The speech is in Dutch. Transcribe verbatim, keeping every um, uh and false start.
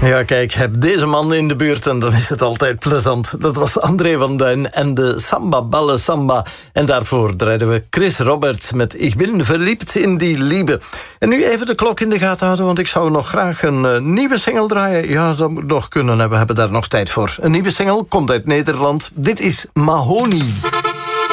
Ja, kijk, heb deze man in de buurt en dan is het altijd plezant. Dat was André van Duin en de Samba Balle Samba. En daarvoor draaiden we Chris Roberts met Ik ben verliefd in die Liebe. En nu even de klok in de gaten houden, want ik zou nog graag een uh, nieuwe single draaien. Ja, dat moet nog kunnen, we hebben daar nog tijd voor. Een nieuwe single komt uit Nederland. Dit is Mahoney.